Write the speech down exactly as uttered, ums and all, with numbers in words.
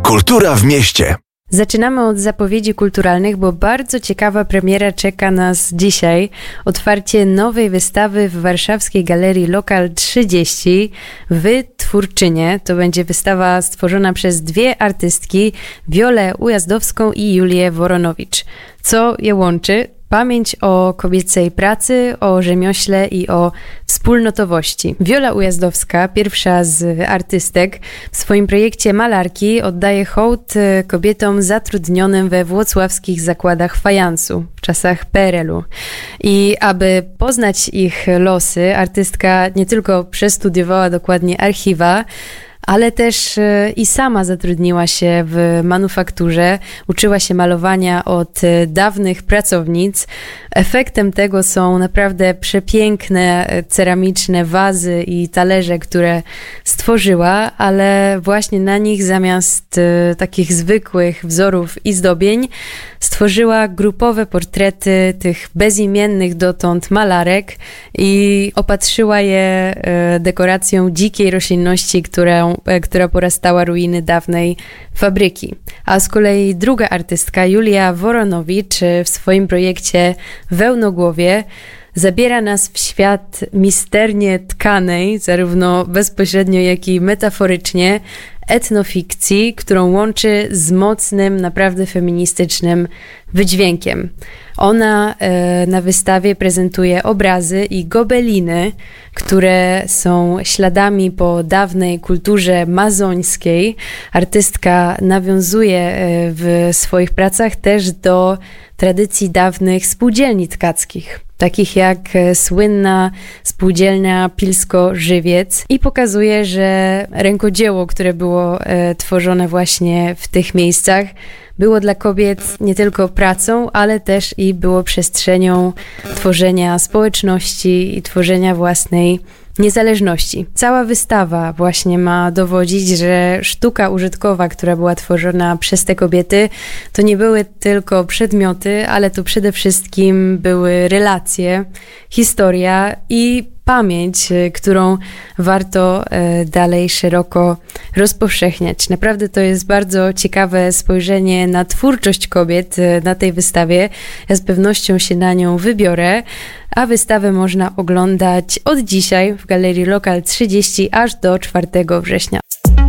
Kultura w mieście. Zaczynamy od zapowiedzi kulturalnych, bo bardzo ciekawa premiera czeka nas dzisiaj. Otwarcie nowej wystawy w warszawskiej galerii Lokal trzydzieści w Twórczynie. To będzie wystawa stworzona przez dwie artystki, Wiolę Ujazdowską i Julię Woronowicz. Co je łączy? Pamięć o kobiecej pracy, o rzemiośle i o wspólnotowości. Wiola Ujazdowska, pierwsza z artystek, w swoim projekcie malarki oddaje hołd kobietom zatrudnionym we włocławskich zakładach fajansu w czasach P R L u. I aby poznać ich losy, artystka nie tylko przestudiowała dokładnie archiwa, ale też i sama zatrudniła się w manufakturze, uczyła się malowania od dawnych pracownic. Efektem tego są naprawdę przepiękne ceramiczne wazy i talerze, które stworzyła, ale właśnie na nich zamiast takich zwykłych wzorów i zdobień stworzyła grupowe portrety tych bezimiennych dotąd malarek i opatrzyła je dekoracją dzikiej roślinności, którą, która porastała ruiny dawnej fabryki. A z kolei druga artystka, Julia Woronowicz, w swoim projekcie Wełnogłowie zabiera nas w świat misternie tkanej, zarówno bezpośrednio, jak i metaforycznie, etnofikcji, którą łączy z mocnym, naprawdę feministycznym wydźwiękiem. Ona e, na wystawie prezentuje obrazy i gobeliny, które są śladami po dawnej kulturze mazońskiej. Artystka nawiązuje e, w swoich pracach też do tradycji dawnych spółdzielni tkackich, takich jak słynna spółdzielnia Pilsko-Żywiec, i pokazuje, że rękodzieło, które było e, tworzone właśnie w tych miejscach, było dla kobiet nie tylko pracą, ale też i było przestrzenią tworzenia społeczności i tworzenia własnej niezależności. Cała wystawa właśnie ma dowodzić, że sztuka użytkowa, która była tworzona przez te kobiety, to nie były tylko przedmioty, ale to przede wszystkim były relacje, historia i pamięć, którą warto dalej szeroko rozpowszechniać. Naprawdę to jest bardzo ciekawe spojrzenie na twórczość kobiet na tej wystawie. Ja z pewnością się na nią wybiorę, a wystawę można oglądać od dzisiaj w Galerii Lokal trzydzieści aż do czwartego września.